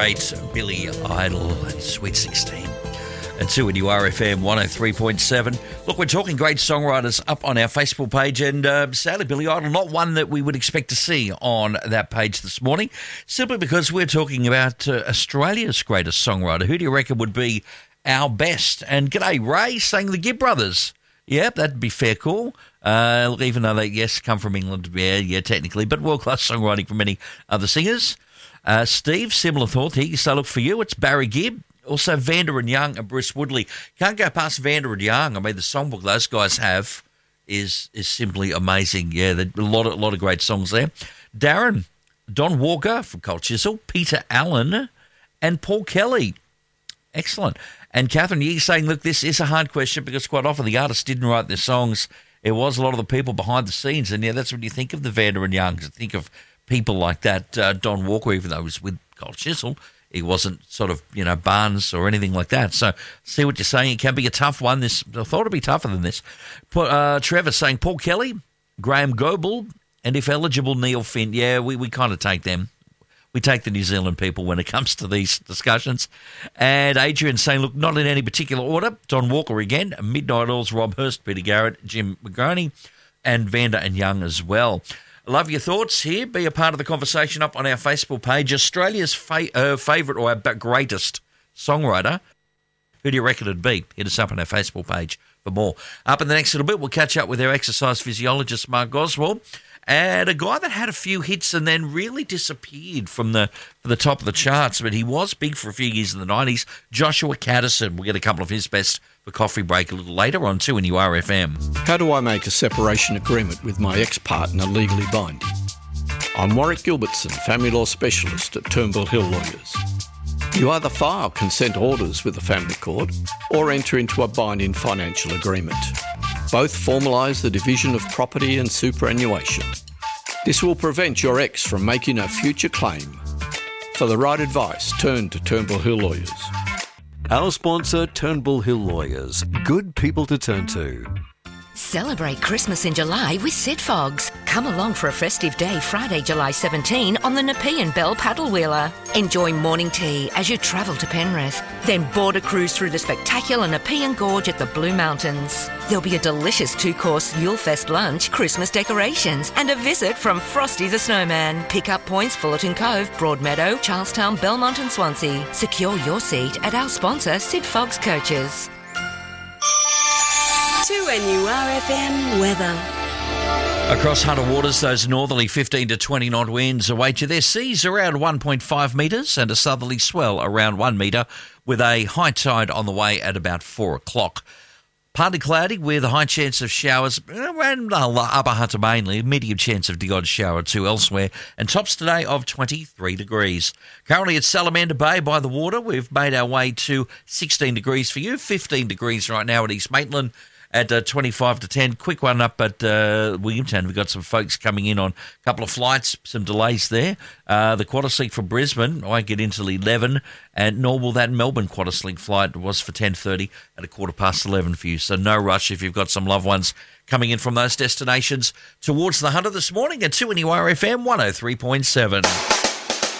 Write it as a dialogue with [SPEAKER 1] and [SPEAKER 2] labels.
[SPEAKER 1] great Billy Idol and Sweet 16. And 2 at URFM 103.7. Look, we're talking great songwriters up on our Facebook page, and sadly, Billy Idol, not one that we would expect to see on that page this morning, simply because we're talking about Australia's greatest songwriter. Who do you reckon would be our best? And g'day, Ray, saying the Gibb Brothers. Yep, that'd be fair call. Look, even though they, yes, come from England, yeah, technically, but world-class songwriting from many other singers. Steve, similar thought here. So look, for you, it's Barry Gibb. Also, Vander and Young and Bruce Woodley. Can't go past Vander and Young. I mean, the songbook those guys have is simply amazing. Yeah, a lot of great songs there. Darren, Don Walker from Cold Chisel, Peter Allen, and Paul Kelly. Excellent. And Catherine Yee saying, look, this is a hard question because quite often the artists didn't write their songs. It was a lot of the people behind the scenes. And, yeah, that's when you think of the Vander and Youngs. Think of people like that. Don Walker, even though he was with Cold Chisel, he wasn't sort of, Barnes or anything like that. So see what you're saying. It can be a tough one. I thought it'd be tougher than this. Trevor saying Paul Kelly, Graham Goebel, and if eligible, Neil Finn. Yeah, we kind of take them. We take the New Zealand people when it comes to these discussions. And Adrian saying, look, not in any particular order. Don Walker again, Midnight Oils, Rob Hurst, Peter Garrett, Jim McGroney, and Vander and Young as well. Love your thoughts here. Be a part of the conversation up on our Facebook page. Australia's favourite or our greatest songwriter. Who do you reckon it'd be? Hit us up on our Facebook page for more. Up in the next little bit, we'll catch up with our exercise physiologist, Mark Goswell, and a guy that had a few hits and then really disappeared from the top of the charts, but he was big for a few years in the 90s, Joshua Caddison. We'll get a couple of his best for coffee break a little later on 2 in URFM.
[SPEAKER 2] How do I make a separation agreement with my ex-partner legally binding? I'm Warwick Gilbertson, family law specialist at Turnbull Hill Lawyers. You either file consent orders with the family court or enter into a binding financial agreement. Both formalise the division of property and superannuation. This will prevent your ex from making a future claim. For the right advice, turn to Turnbull Hill Lawyers.
[SPEAKER 3] Our sponsor, Turnbull Hill Lawyers. Good people to turn to.
[SPEAKER 4] Celebrate Christmas in July with Sid Fogs. Come along for a festive day Friday, July 17 on the Nepean Bell Paddle Wheeler. Enjoy morning tea as you travel to Penrith. Then board a cruise through the spectacular Nepean Gorge at the Blue Mountains. There'll be a delicious 2-course Yulefest lunch, Christmas decorations, and a visit from Frosty the Snowman. Pick up points Fullerton Cove, Broadmeadow, Charlestown, Belmont and Swansea. Secure your seat at our sponsor, Sid Fogs Coaches.
[SPEAKER 5] 2NURFM weather.
[SPEAKER 1] Across Hunter Waters, those northerly 15 to 20 knot winds await you there. Seas around 1.5 metres and a southerly swell around 1 metre with a high tide on the way at about 4 o'clock. Partly cloudy with a high chance of showers around Upper Hunter mainly, medium chance of the odd shower or two elsewhere, and tops today of 23 degrees. Currently at Salamander Bay by the water, we've made our way to 16 degrees for you, 15 degrees right now at East Maitland. At 25 to 10. Quick one up at Williamtown. We've got some folks coming in on a couple of flights, some delays there. The QantasLink for Brisbane, I get into 11, and nor will that Melbourne QantasLink flight was for 10:30 at 11:15 for you. So no rush if you've got some loved ones coming in from those destinations towards the Hunter this morning at 2 in URFM 103.7.